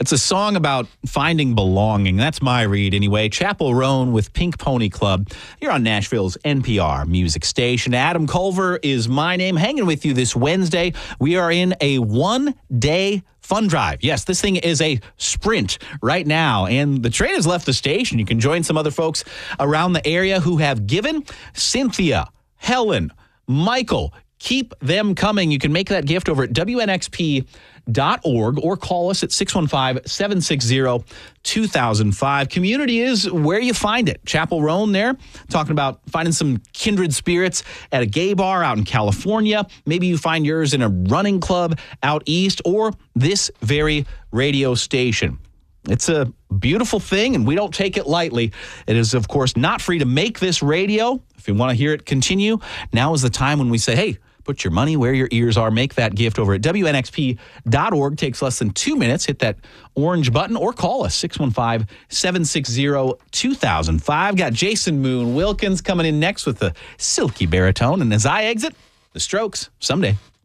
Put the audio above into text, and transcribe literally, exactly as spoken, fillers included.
It's a song about finding belonging. That's my read anyway. Chappell Roan with Pink Pony Club. You're on Nashville's N P R music station. Adam Culver is my name. Hanging with you this Wednesday. We are in a one-day fun drive. Yes, this thing is a sprint right now, and the train has left the station. You can join some other folks around the area who have given. Cynthia, Helen, Michael, keep them coming. You can make that gift over at W N X P dot org or call us at six one five, seven six zero, two thousand five. Community is where you find it. Chappell Roan there, talking about finding some kindred spirits at a gay bar out in California. Maybe you find yours in a running club out east or this very radio station. It's a beautiful thing, and we don't take it lightly. It is, of course, not free to make this radio. If you want to hear it continue, now is the time when we say, hey, put your money where your ears are. Make that gift over at W N X P dot org. Takes less than two minutes. Hit that orange button or call us, six one five, seven six zero, two thousand five. Got Jason Moon Wilkins coming in next with the silky baritone. And as I exit, the Strokes, someday.